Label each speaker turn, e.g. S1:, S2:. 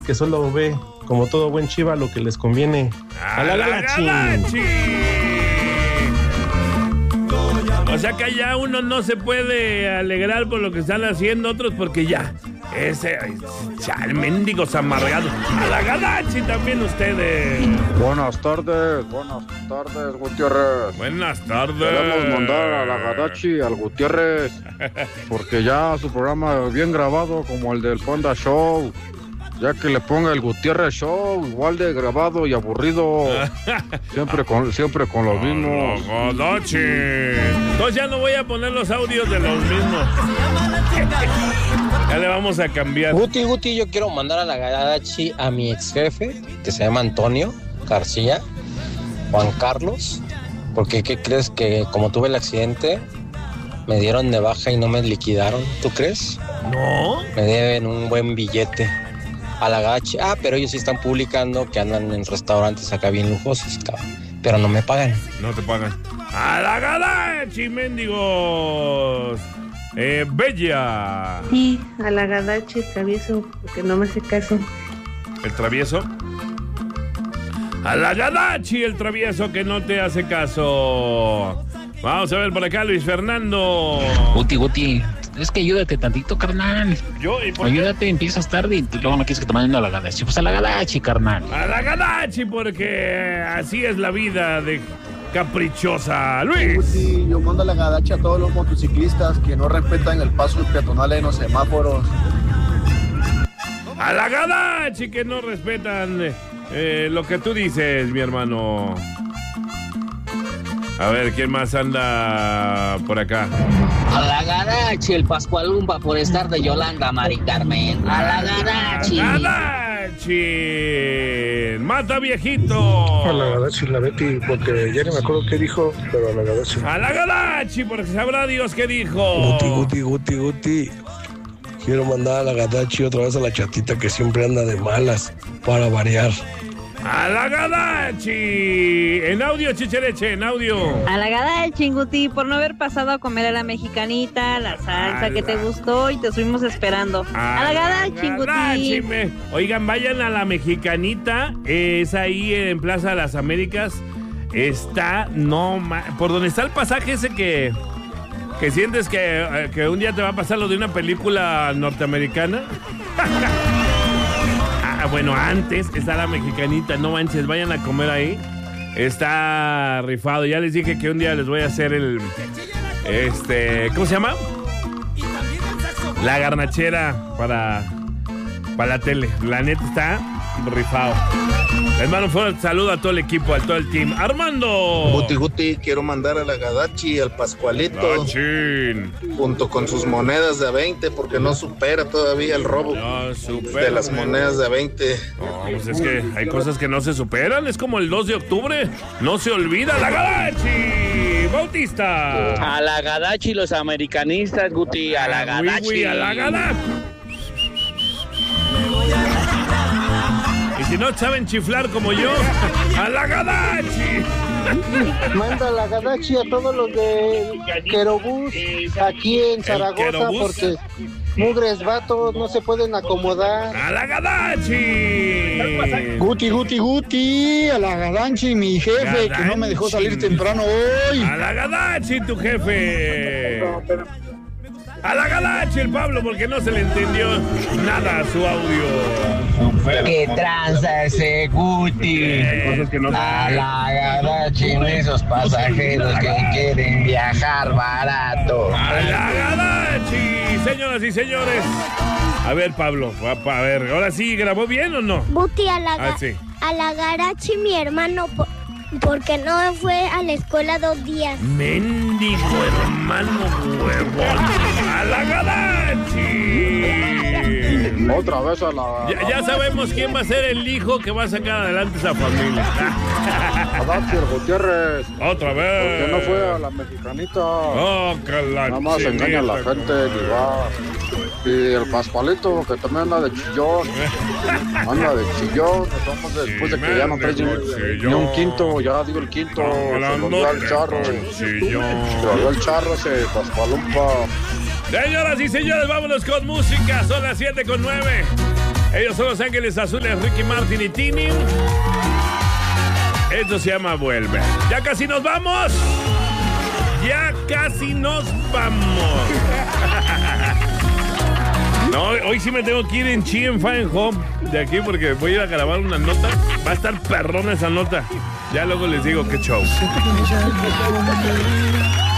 S1: que solo ve, como todo buen Chiva, lo que les conviene. ¡A la Galachi!
S2: O sea que ya uno no se puede alegrar por lo que están haciendo otros porque ya, mendigos amargados. ¡A la Galachi también ustedes!
S3: Buenas tardes, Gutiérrez.
S2: Buenas tardes.
S3: Queremos mandar a la Galachi al Gutiérrez, porque ya su programa es bien grabado como el del Panda Show. Ya que le ponga el Gutiérrez Show, igual de grabado y aburrido. Siempre con los mismos.
S2: Galachi. Entonces ya no voy a poner los audios de los mismos. Ya le vamos a cambiar.
S4: Guti, yo quiero mandar a la Galachi a mi ex jefe, que se llama Antonio García, Juan Carlos, porque ¿qué crees? Que como tuve el accidente, me dieron de baja y no me liquidaron. ¿Tú crees?
S2: No.
S4: Me deben un buen billete. A la Galachi. Pero ellos sí están publicando que andan en restaurantes acá bien lujosos, cabrón. Pero no me pagan.
S2: No te pagan. ¡A la Galachi, mendigos! Bella.
S5: Sí, a la Galachi, travieso, porque no me hace caso.
S2: ¿El travieso? A la Galachi, el travieso que no te hace caso. Vamos a ver por acá, Luis Fernando.
S6: Guti. Es que ayúdate tantito, carnal.
S2: ¿Y por
S6: ayúdate,
S2: qué?
S6: empiezas tarde y luego no quieres que te manden a la Galachi. Pues a la Galachi, carnal.
S2: A la Galachi, porque así es la vida de caprichosa. Luis.
S7: Sí, yo mando a la Galachi a todos los motociclistas que no respetan el paso peatonal en los semáforos.
S2: A la Galachi, que no respetan lo que tú dices, mi hermano. A ver, ¿quién más anda por acá?
S8: A la Galachi, el Pascualumpa por estar de Yolanda, Mari Carmen. A la Galachi.
S2: Galachi. Mata viejito.
S9: A la Galachi, la Betty, porque ya no me acuerdo qué dijo, pero a la Galachi.
S2: A la Galachi, porque sabrá Dios qué dijo.
S9: Guti. Quiero mandar a la Galachi otra vez a la chatita que siempre anda de malas, para variar.
S2: ¡A la Galachi! En audio, Chichereche, en audio.
S5: A la Galachi, Guti, por no haber pasado a comer a la mexicanita, la salsa que te gustó y te estuvimos esperando. A la Galachi, Guti.
S2: Oigan, vayan a la mexicanita, es ahí en Plaza de las Américas. Está, por donde está el pasaje ese que sientes que un día te va a pasar lo de una película norteamericana. Bueno, antes está la mexicanita, no manches, vayan a comer ahí. Está rifado. Ya les dije que un día les voy a hacer ¿cómo se llama? La garnachera para la tele. La neta está rifado. Les mando un fuerte saludo a todo el equipo, a todo el team. ¡Armando!
S7: Guti, quiero mandar a la Galachi, al Pascualito,
S2: Gachín,
S7: junto con sus monedas de 20, porque no supera todavía el robo de las monedas de 20.
S2: Pues es que hay cosas que no se superan. Es como el 2 de octubre. No se olvida la Galachi. Bautista.
S8: A la Galachi, los americanistas, Guti. A la Galachi.
S2: A la Galachi. Y si no saben chiflar como yo, a la Galachi.
S10: Manda a la Galachi a todos los de Querobús aquí en Zaragoza, porque mugres vatos no se pueden acomodar.
S2: ¡A la Galachi!
S10: Guti, a la Galachi, mi jefe,
S2: Galachi,
S10: que no me dejó salir temprano hoy.
S2: ¡A la Galachi, tu jefe! A la Galachi, el Pablo, porque no se le entendió nada a su audio.
S8: ¡Qué tranza ese Guti! A la Galachi, esos pasajeros que quieren viajar barato.
S2: ¡A la Galachi! Señoras y señores. A ver, Pablo, a ver, ¿ahora sí grabó bien o no?
S11: Guti,
S2: sí.
S11: a la Galachi, mi hermano, porque no fue a la escuela 2 días.
S2: Mendigo hermano huevón. ¡A la Galachi!
S3: Otra vez a la...
S2: Ya sabemos quién va a ser el hijo que va a sacar adelante esa familia.
S3: Galachi, el Gutiérrez.
S2: Otra vez.
S3: Porque no fue a la mexicanita.
S2: Oh,
S3: nada más engaña a la gente que va. Y el Pascualito, que también anda de chillón. Anda de chillón. Después de que ya no trae ni un quinto, ya digo el quinto. Se lo dio al charro. Se lo dio al charro ese Pascualumpa.
S2: Señoras y señores, vámonos con música. Son las 7:09. Ellos son Los Ángeles Azules, Ricky Martin y Tini. Esto se llama Vuelve. Ya casi nos vamos. Ya casi nos vamos. No, hoy sí me tengo que ir en Chi en Fine Home de aquí porque voy a ir a grabar una nota. Va a estar perrona esa nota. Ya luego les digo qué show.